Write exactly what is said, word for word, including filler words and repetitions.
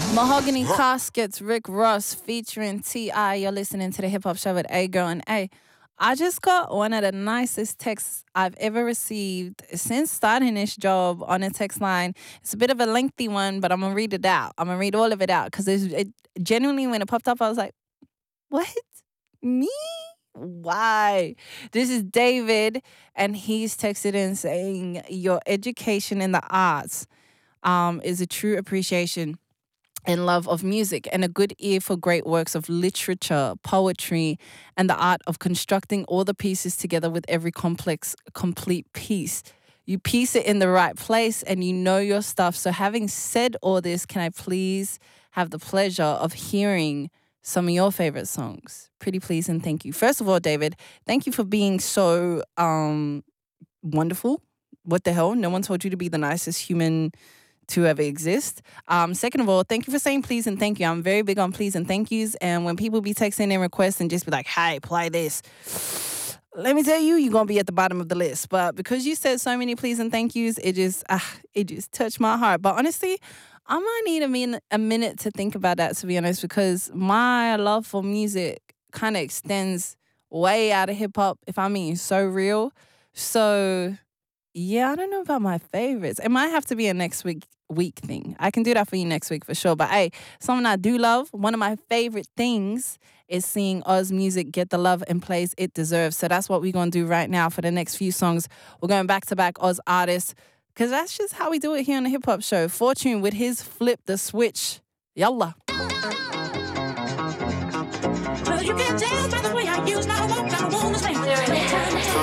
Mahogany Caskets, Rick Ross featuring T I. You're listening to the Hip Hop Show with A Girl and A. I just got one of the nicest texts I've ever received since starting this job on a text line. It's a bit of a lengthy one, but I'm going to read it out. I'm going to read all of it out because it genuinely, when it popped up, I was like, what? Me? Why? This is David, and he's texted in saying, your education in the arts um, is a true appreciation and love of music and a good ear for great works of literature, poetry, and the art of constructing all the pieces together with every complex, complete piece. You piece it in the right place and you know your stuff. So having said all this, can I please have the pleasure of hearing some of your favorite songs? Pretty please and thank you. First of all, David, thank you for being so um, wonderful. What the hell? No one told you to be the nicest human to ever exist. Um, second of all, thank you for saying please and thank you. I'm very big on please and thank yous. And when people be texting in requests and just be like, hey, play this, let me tell you, you're going to be at the bottom of the list. But because you said so many please and thank yous, it just, ah, it just touched my heart. But honestly, I might need a, min- a minute to think about that, to be honest, because my love for music kind of extends way out of hip hop, if I mean so real. So yeah, I don't know about my favorites. It might have to be a next week week thing. I can do that for you next week for sure. But hey, something I do love, one of my favorite things is seeing Oz music get the love and plays it deserves. So that's what we're going to do right now for the next few songs. We're going back to back Oz artists because that's just how we do it here on the Hip Hop Show. Fortune with his Flip the Switch. Yalla. Well, you can tell by the way I use my walk, I wanna say